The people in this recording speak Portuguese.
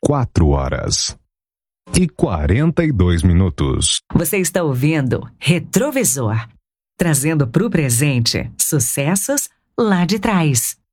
4h42. Você está ouvindo Retrovisor, trazendo para o presente sucessos lá de trás.